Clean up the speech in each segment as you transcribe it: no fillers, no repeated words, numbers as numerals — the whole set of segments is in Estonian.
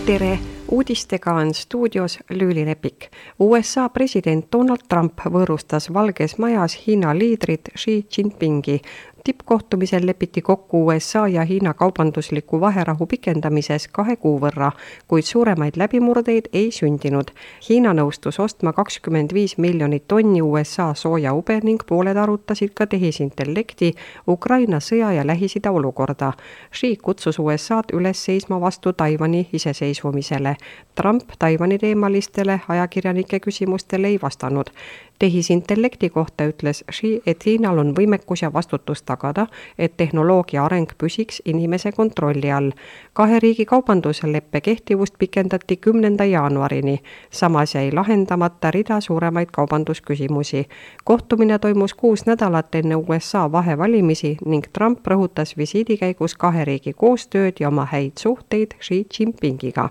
Tere! Uudistega on stuudios Lüüli Lepik. USA president Donald Trump võõrustas Valges Majas Hiina liidrit Xi Jinpingi. Tippkohtumisel lepiti kokku USA ja Hiina kaubandusliku vaherahu pikendamises 2 kuu võrra, kuid suuremaid läbimurdeid ei sündinud. Hiina nõustus ostma 25 miljonit tonni USA soojaube ning pooled arutasid ka tehisintellekti, Ukraina sõja ja Lähis-Ida olukorda. Xi kutsus USA'd üles seisma vastu Taiwani iseseisvumisele. Trump Taiwani teemalistele ajakirjanike küsimustele ei vastanud. Tehisintellekti kohta ütles Xi, et Hiinal on võimekus ja vastutus tagada, et tehnoloogia areng püsiks inimese kontrolli all. 2 riigi kaubandusleppe kehtivust pikendati 10. jaanuarini. Samas jäi lahendamata rida suuremaid kaubandusküsimusi. Kohtumine toimus 6 nädalat enne USA vahevalimisi ning Trump rõhutas visiidi käigus 2 riigi koostööd ja oma häid suhteid Xi Jinpingiga.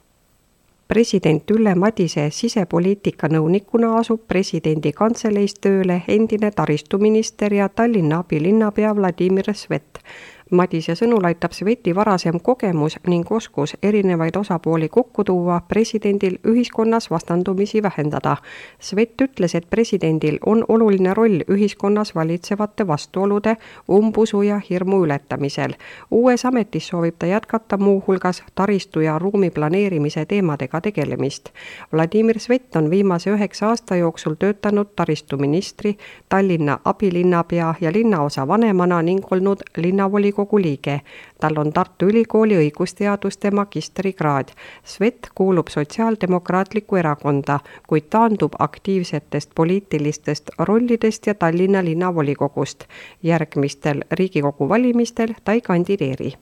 President Ülle Madise sisepoliitika nõunikuna asub presidendi kantseleis tööle endine taristuminister ja Tallinna abilinnapea Vladimir Svet. Madise sõnul aitab Sveti varasem kogemus ning oskus erinevaid osapooli kokku tuua presidendil ühiskonnas vastandumisi vähendada. Svet ütles, et presidendil on oluline roll ühiskonnas valitsevate vastuolude, umbusu ja hirmu ületamisel. Uues ametis soovib ta jätkata muuhulgas taristu ja ruumi planeerimise teemadega tegelemist. Vladimir Svet on viimase 9 aasta jooksul töötanud taristuministri, Tallinna abilinnapea ja linnaosa vanemana ning olnud linnavolikogu liige. Tal on Tartu Ülikooli õigusteaduste magistrikraad. Svet kuulub Sotsiaaldemokraatlikku erakonda, kuid taandub aktiivsetest poliitilistest rollidest ja Tallinna linnavolikogust. Järgmistel Riigikogu valimistel ta ei kandideeri.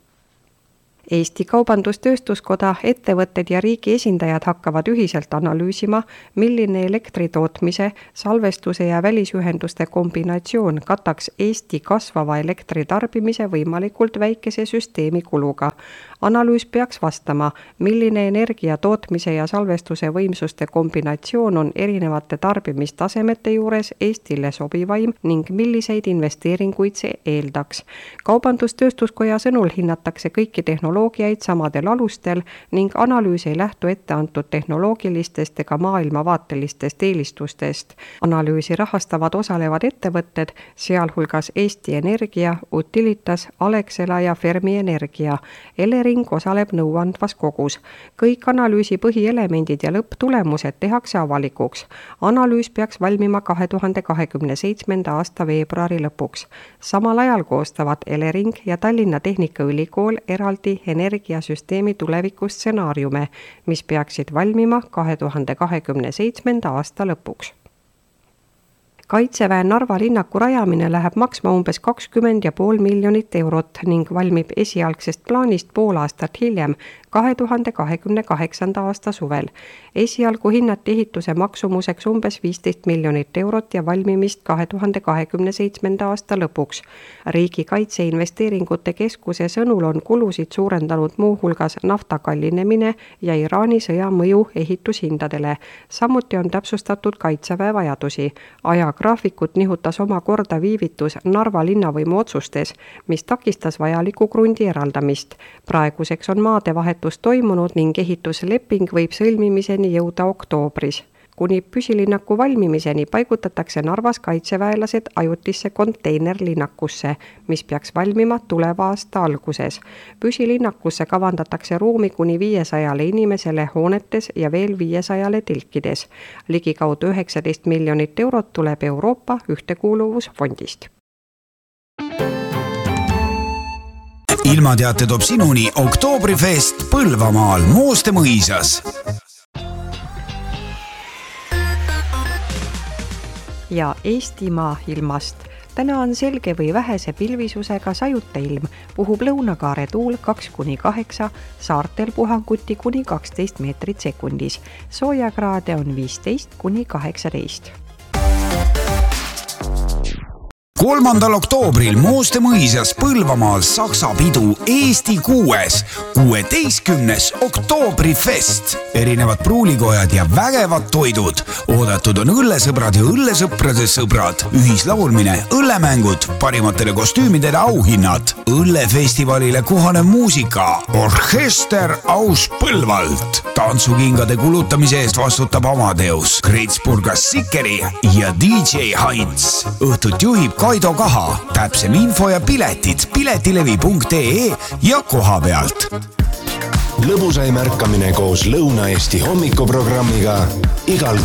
Eesti Kaubandus-Tööstuskoda, ettevõtted ja riigi esindajad hakkavad ühiselt analüüsima, milline elektritootmise, salvestuse ja välisühenduste kombinatsioon kataks Eesti kasvava elektritarbimise võimalikult väikese süsteemi kuluga. Analüüs peaks vastama, milline energia tootmise ja salvestuse võimsuste kombinatsioon on erinevate tarbimistasemete juures Eestile sobivaim ning milliseid investeeringuid see eeldaks. Kaubandus-Tööstuskoja sõnul hinnatakse kõiki tehnoloogiaid samadel alustel ning analüüs ei lähtu etteantud tehnoloogilistest ega maailmavaatelistest eelistustest. Analüüsi rahastavad osalevad ettevõtted, sealhulgas Eesti Energia, Utilitas, Alexela ja Fermi Energia. Elering osaleb nõuandvas kogus. Kõik analüüsi põhielemendid ja lõpptulemused tehakse avalikuks. Analüüs peaks valmima 2027. aasta veebruari lõpuks. Samal ajal koostavad Elering ja Tallinna Tehnikaülikool eraldi energiasüsteemi tulevikustsenaariume, mis peaksid valmima 2027. aasta lõpuks. Kaitseväe Narva linnaku rajamine läheb maksma umbes 20,5 miljonit eurot ning valmib esialgsest plaanist pool aastat hiljem, 2028. aasta suvel. Esialgu hinnati ehituse maksumuseks umbes 15 miljonit eurot ja valmimist 2027. aasta lõpuks. Riigi Kaitseinvesteeringute Keskuse sõnul on kulusid suurendanud muuhulgas nafta kallinemine ja Iraani sõja mõju ehitushindadele. Samuti on täpsustatud Kaitseväe vajadusi. Graafikut nihutas omakorda viivitus Narva linnavõimu otsustes, mis takistas vajaliku krundi eraldamist. Praeguseks on maadevahetus toimunud ning ehitusleping võib sõlmimiseni jõuda oktoobris. Kuni püsilinnaku valmimiseni paigutatakse Narvas kaitseväelased ajutisse konteinerlinnakusse, mis peaks valmima tuleva aasta alguses. Püsilinnakusse kavandatakse ruumi kuni 500 inimesele hoonetes ja veel 500 tilkides. Ligikaudu 19 miljonit eurot tuleb Euroopa ühtekuuluvusfondist. Ilmateate toob sinuni Oktoobrifest Põlvamaal Mooste mõisas. Ja Eestimaa ilmast. Täna on selge või vähese pilvisusega sajuta ilm, puhub lõunakaare tuul 2-8, saartel puhanguti kuni 12 meetrit sekundis. Soojakraade on 15-18. 3. oktoobril Mooste mõisas Põlvamaal Saksa pidu Eesti 6. 16. oktoobrifest. Erinevad pruulikojad ja vägevad toidud. Oodatud on õllesõbrad ja õllesõprade sõbrad. Ühislaulmine, õllemängud, parimatele kostüümidele auhinnad. Õllefestivalile kohanev muusika. Orchester aus Põlvalt. Tantsukingade kulutamise eest vastutab Amadeus, Kretsburgas Sikeri ja DJ Heinz. Õhtut juhib Kaido Kaha. Täpsem info ja piletid piletilevi.ee ja koha pealt. Lõbusaim ärkamine koos Lõuna-Eesti hommikuprogrammiga igal